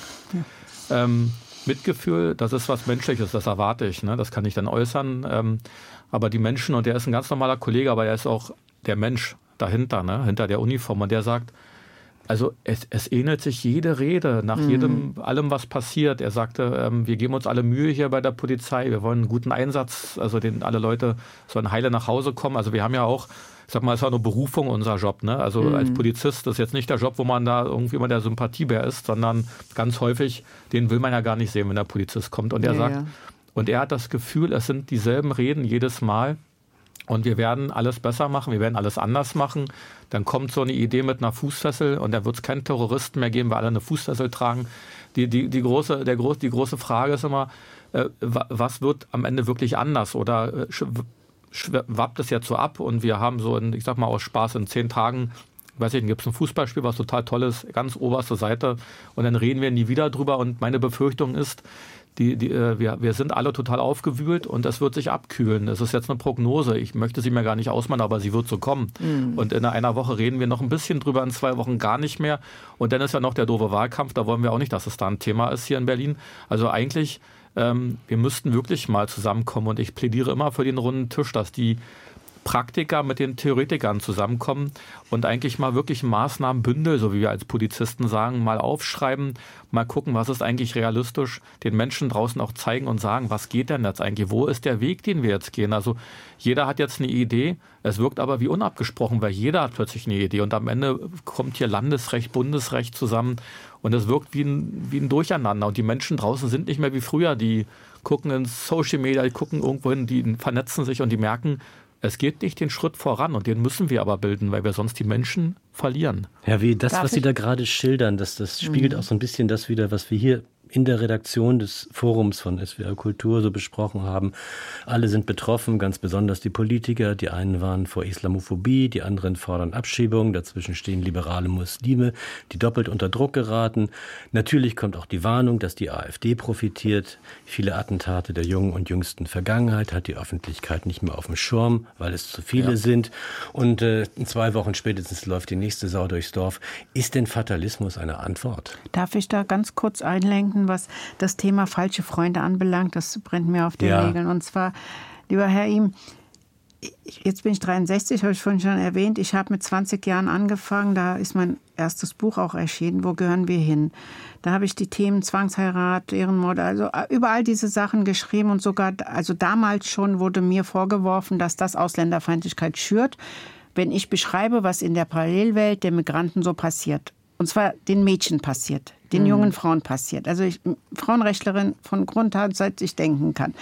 ähm, Mitgefühl, das ist was Menschliches, das erwarte ich, ne? Das kann ich dann äußern. Ähm, aber die Menschen, und der ist ein ganz normaler Kollege, aber er ist auch der Mensch dahinter, ne? Hinter der Uniform. Und der sagt, also es, es ähnelt sich jede Rede nach mhm. jedem, allem, was passiert. Er sagte, ähm, wir geben uns alle Mühe hier bei der Polizei, wir wollen einen guten Einsatz, also den, alle Leute sollen heile nach Hause kommen. Also wir haben ja auch, ich sag mal, es ist auch eine Berufung, unser Job. Ne? Also mhm. als Polizist ist jetzt nicht der Job, wo man da irgendwie immer der Sympathiebär ist, sondern ganz häufig, den will man ja gar nicht sehen, wenn der Polizist kommt. Und er ja, sagt, ja. und er hat das Gefühl, es sind dieselben Reden jedes Mal. Und wir werden alles besser machen, wir werden alles anders machen. Dann kommt so eine Idee mit einer Fußfessel und dann wird es keinen Terroristen mehr geben, weil alle eine Fußfessel tragen. Die, die, die, große, der, die große Frage ist immer, äh, was wird am Ende wirklich anders? Oder äh, schwappt es jetzt so ab und wir haben so, in, ich sag mal aus Spaß, in zehn Tagen, weiß ich, dann gibt es ein Fußballspiel, was total toll ist, ganz oberste Seite und dann reden wir nie wieder drüber und meine Befürchtung ist, die, die, wir, wir sind alle total aufgewühlt und das wird sich abkühlen. Das ist jetzt eine Prognose, ich möchte sie mir gar nicht ausmalen, aber sie wird so kommen. Mhm. Und in einer Woche reden wir noch ein bisschen drüber, in zwei Wochen gar nicht mehr und dann ist ja noch der doofe Wahlkampf, da wollen wir auch nicht, dass es da ein Thema ist hier in Berlin. Also eigentlich Ähm, wir müssten wirklich mal zusammenkommen und ich plädiere immer für den runden Tisch, dass die Praktiker mit den Theoretikern zusammenkommen und eigentlich mal wirklich Maßnahmenbündel, so wie wir als Polizisten sagen, mal aufschreiben, mal gucken, was ist eigentlich realistisch, den Menschen draußen auch zeigen und sagen, was geht denn jetzt eigentlich, wo ist der Weg, den wir jetzt gehen? Also jeder hat jetzt eine Idee, es wirkt aber wie unabgesprochen, weil jeder hat plötzlich eine Idee und am Ende kommt hier Landesrecht, Bundesrecht zusammen und es wirkt wie ein, wie ein Durcheinander und die Menschen draußen sind nicht mehr wie früher, die gucken in Social Media, die gucken irgendwo hin, die vernetzen sich und die merken, es geht nicht den Schritt voran und den müssen wir aber bilden, weil wir sonst die Menschen verlieren. Herr W., das, Darf was ich? Sie da gerade schildern, das, das spiegelt mhm. auch so ein bisschen das wieder, was wir hier in der Redaktion des Forums von S W R Kultur so besprochen haben. Alle sind betroffen, ganz besonders die Politiker. Die einen warnen vor Islamophobie, die anderen fordern Abschiebung. Dazwischen stehen liberale Muslime, die doppelt unter Druck geraten. Natürlich kommt auch die Warnung, dass die AfD profitiert. Viele Attentate der jungen und jüngsten Vergangenheit hat die Öffentlichkeit nicht mehr auf dem Schirm, weil es zu viele ja. sind. Und äh, in zwei Wochen spätestens läuft die nächste Sau durchs Dorf. Ist denn Fatalismus eine Antwort? Darf ich da ganz kurz einlenken, was das Thema falsche Freunde anbelangt? Das brennt mir auf den ja. Nägeln. Und zwar, lieber Herr Ihm, jetzt bin ich dreiundsechzig, habe ich vorhin schon erwähnt. Ich habe mit zwanzig Jahren angefangen. Da ist mein erstes Buch auch erschienen. Wo gehören wir hin? Da habe ich die Themen Zwangsheirat, Ehrenmord, also überall diese Sachen geschrieben. Und sogar, also damals schon wurde mir vorgeworfen, dass das Ausländerfeindlichkeit schürt, wenn ich beschreibe, was in der Parallelwelt der Migranten so passiert. Und zwar den Mädchen passiert, den mhm. jungen Frauen passiert. Also ich, Frauenrechtlerin von Grund an, seit ich denken kann.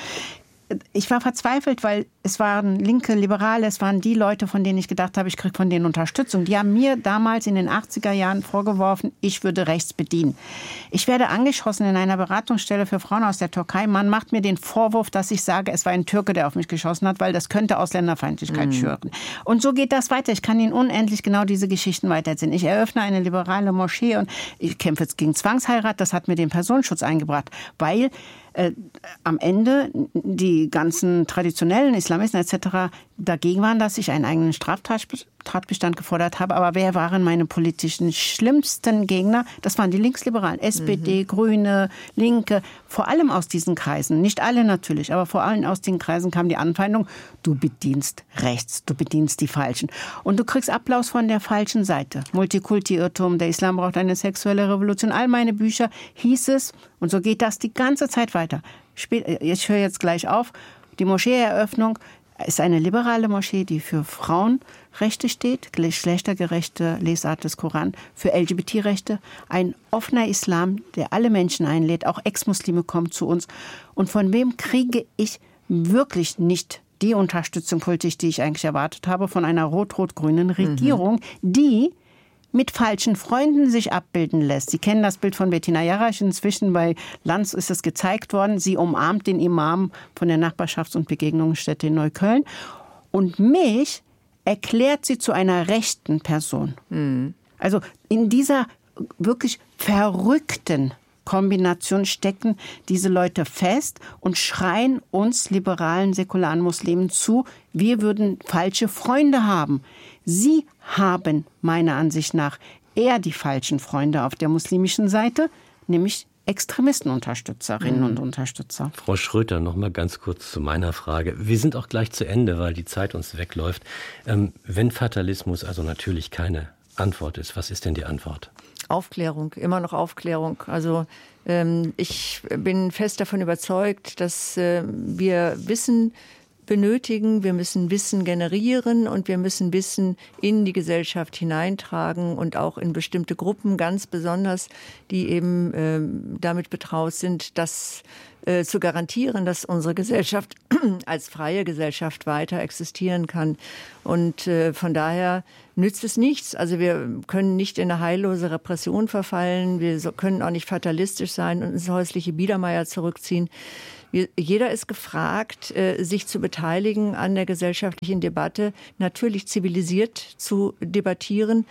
Ich war verzweifelt, weil es waren linke Liberale, es waren die Leute, von denen ich gedacht habe, ich kriege von denen Unterstützung. Die haben mir damals in den achtziger Jahren vorgeworfen, ich würde rechts bedienen. Ich werde angeschossen in einer Beratungsstelle für Frauen aus der Türkei. Man macht mir den Vorwurf, dass ich sage, es war ein Türke, der auf mich geschossen hat, weil das könnte Ausländerfeindlichkeit mhm. schüren. Und so geht das weiter. Ich kann Ihnen unendlich genau diese Geschichten weitererzählen. Ich eröffne eine liberale Moschee und ich kämpfe jetzt gegen Zwangsheirat. Das hat mir den Personenschutz eingebracht, weil Äh, am Ende die ganzen traditionellen Islamisten et cetera dagegen waren, dass ich einen eigenen Straftatbestand gefordert habe. Aber wer waren meine politischen schlimmsten Gegner? Das waren die Linksliberalen, S P D, mhm. Grüne, Linke, vor allem aus diesen Kreisen. Nicht alle natürlich, aber vor allem aus den Kreisen kam die Anfeindung, du bedienst rechts, du bedienst die Falschen. Und du kriegst Applaus von der falschen Seite. Multikulti-Irrtum, der Islam braucht eine sexuelle Revolution. All meine Bücher hieß es, und so geht das die ganze Zeit weiter. Ich höre jetzt gleich auf. Die Moscheeeröffnung ist eine liberale Moschee, die für Frauenrechte steht, geschlechtergerechte Lesart des Koran, für L G B T-Rechte, ein offener Islam, der alle Menschen einlädt, auch Ex-Muslime kommen zu uns. Und von wem kriege ich wirklich nicht die Unterstützung politisch, die ich eigentlich erwartet habe, von einer rot-rot-grünen Regierung, mhm. die mit falschen Freunden sich abbilden lässt. Sie kennen das Bild von Bettina Jarasch. Inzwischen bei Lanz ist es gezeigt worden. Sie umarmt den Imam von der Nachbarschafts- und Begegnungsstätte in Neukölln. Und mich erklärt sie zu einer rechten Person. Mhm. Also in dieser wirklich verrückten Kombination stecken diese Leute fest und schreien uns liberalen, säkularen Muslimen zu, wir würden falsche Freunde haben. Sie haben meiner Ansicht nach eher die falschen Freunde auf der muslimischen Seite, nämlich Extremistenunterstützerinnen und Unterstützer. Frau Schröter, noch mal ganz kurz zu meiner Frage. Wir sind auch gleich zu Ende, weil die Zeit uns wegläuft. Ähm, wenn Fatalismus also natürlich keine Antwort ist, was ist denn die Antwort? Aufklärung, immer noch Aufklärung. Also ähm, ich bin fest davon überzeugt, dass äh, wir Wissen benötigen, wir müssen Wissen generieren und wir müssen Wissen in die Gesellschaft hineintragen und auch in bestimmte Gruppen ganz besonders, die eben äh, damit betraut sind, das äh, zu garantieren, dass unsere Gesellschaft als freie Gesellschaft weiter existieren kann. Und äh, von daher nützt es nichts. Also wir können nicht in eine heillose Repression verfallen, wir so, können auch nicht fatalistisch sein und ins häusliche Biedermeier zurückziehen. Jeder ist gefragt, sich zu beteiligen an der gesellschaftlichen Debatte, natürlich zivilisiert zu debattieren.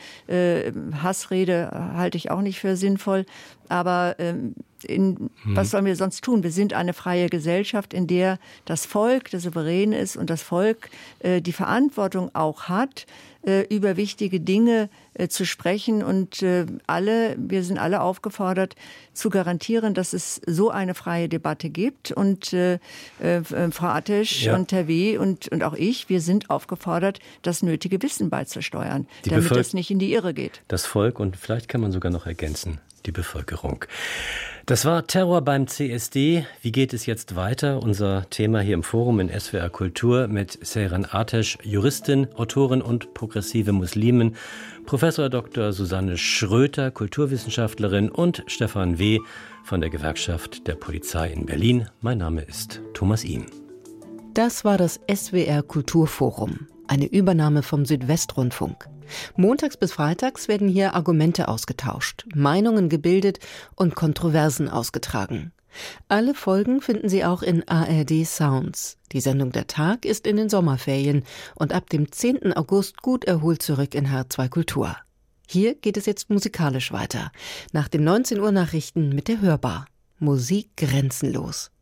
Hassrede halte ich auch nicht für sinnvoll. Aber in, hm. was sollen wir sonst tun? Wir sind eine freie Gesellschaft, in der das Volk der Souverän ist und das Volk die Verantwortung auch hat, über wichtige Dinge zu sprechen. Und alle, wir sind alle aufgefordert, zu garantieren, dass es so eine freie Debatte gibt. Und äh, äh, Frau Atesch ja. und Herr W. Und, und auch ich, wir sind aufgefordert, das nötige Wissen beizusteuern, die damit Bevölker- es nicht in die Irre geht. Das Volk und vielleicht kann man sogar noch ergänzen, die Bevölkerung. Das war Terror beim C S D. Wie geht es jetzt weiter? Unser Thema hier im Forum in S W R Kultur mit Seyran Ateş, Juristin, Autorin und progressive Muslimin, Professor Doktor Susanne Schröter, Kulturwissenschaftlerin und Stefan W. von der Gewerkschaft der Polizei in Berlin. Mein Name ist Thomas Ihm. Das war das S W R Kulturforum, eine Übernahme vom Südwestrundfunk. Montags bis freitags werden hier Argumente ausgetauscht, Meinungen gebildet und Kontroversen ausgetragen. Alle Folgen finden Sie auch in A R D Sounds. Die Sendung Der Tag ist in den Sommerferien und ab dem zehnten August gut erholt zurück in H R zwei Kultur. Hier geht es jetzt musikalisch weiter. Nach den neunzehn Uhr Nachrichten mit der Hörbar. Musik grenzenlos.